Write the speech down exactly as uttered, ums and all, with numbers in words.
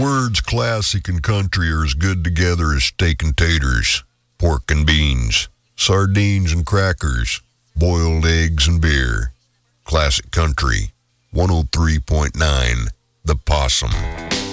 words classic and country are as good together as steak and taters, pork and beans, sardines and crackers, boiled eggs and beer. Classic Country, one oh three point nine, The Possum.